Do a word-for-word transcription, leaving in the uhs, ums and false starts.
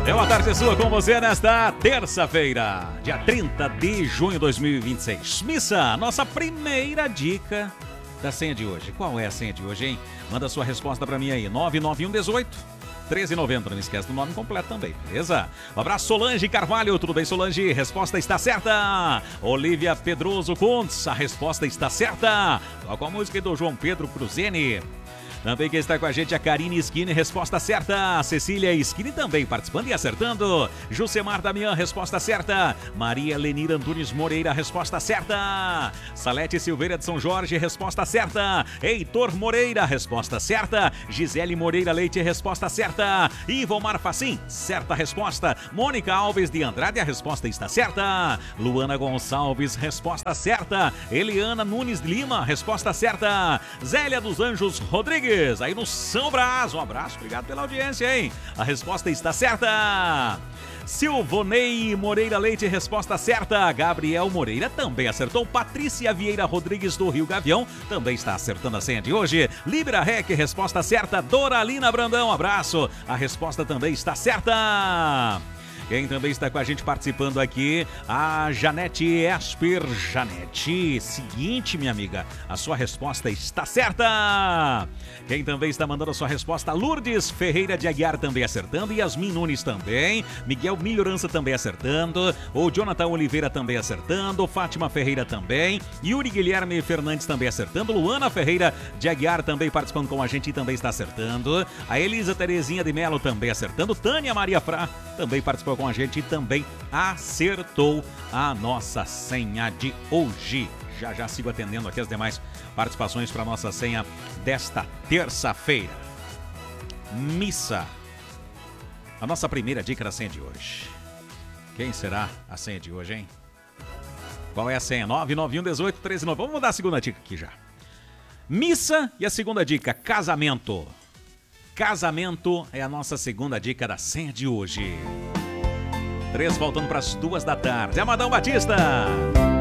É uma tarde sua com você nesta terça-feira, dia trinta de junho de dois mil e vinte e seis. Missa, nossa primeira dica da senha de hoje. Qual é a senha de hoje, hein? Manda sua resposta pra mim aí, nove nove um um oito treze noventa. Não esquece do nome completo também, beleza? Um abraço, Solange Carvalho. Tudo bem, Solange? Resposta está certa. Olivia Pedroso Kuntz, a resposta está certa. Toca a música do João Pedro Cruzene. Também quem está com a gente é a Karine Skinny, resposta certa. Cecília Skinny também participando e acertando. Jusemar Damião, resposta certa. Maria Lenir Antunes Moreira, resposta certa. Salete Silveira de São Jorge, resposta certa. Heitor Moreira, resposta certa. Gisele Moreira Leite, resposta certa. Ivomar Facim, certa resposta. Mônica Alves de Andrade, a resposta está certa. Luana Gonçalves, resposta certa. Eliana Nunes Lima, resposta certa. Zélia dos Anjos Rodrigues, aí no São Brás. Um abraço, obrigado pela audiência, hein? A resposta está certa. Silvonei Moreira Leite, resposta certa. Gabriel Moreira também acertou. Patrícia Vieira Rodrigues do Rio Gavião também está acertando a senha de hoje. Libra Rec, resposta certa. Doralina Brandão, abraço. A resposta também está certa. Quem também está com a gente participando aqui, a Janete Esper. Janete, seguinte, minha amiga, a sua resposta está certa. Quem também está mandando a sua resposta, Lourdes Ferreira de Aguiar também acertando, Yasmin Nunes também, Miguel Melhorança também acertando, o Jonathan Oliveira também acertando, Fátima Ferreira também, Yuri Guilherme Fernandes também acertando, Luana Ferreira de Aguiar também participando com a gente e também está acertando, a Elisa Terezinha de Melo também acertando, Tânia Maria Frá também participou com a gente e também acertou a nossa senha de hoje. Já já sigo atendendo aqui as demais participações para a nossa senha desta terça-feira. Missa. A nossa primeira dica da senha de hoje. Quem será a senha de hoje, hein? Qual é a senha? nove nove um um oito treze noventa. Vamos mudar a segunda dica aqui já. Missa e a segunda dica, casamento. Casamento é a nossa segunda dica da senha de hoje. Três faltando para as duas da tarde. Amadão Batista.